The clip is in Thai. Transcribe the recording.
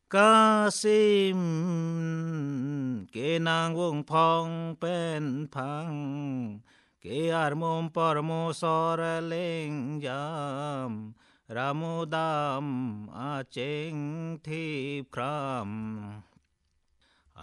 กาซิมเกนางวงพองเป็นพังเกอารมมปรโมสรเลงยามรามูดามอาเจงทีพคราม